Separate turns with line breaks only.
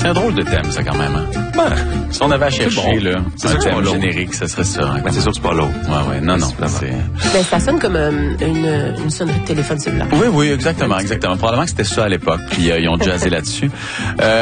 un drôle de thème, ça, quand même. Hein?
Ben,
si on avait à chercher, là,
c'est
un
sûr que c'est
thème
pas
générique, ça serait ça. Hein,
ben, c'est sûr que c'est pas l'autre.
Ouais, non. C'est...
Ben, ça sonne comme une sonnerie de téléphone cellulaire.
Oui, exactement. Probablement que c'était ça à l'époque, puis ils ont jazzé là-dessus.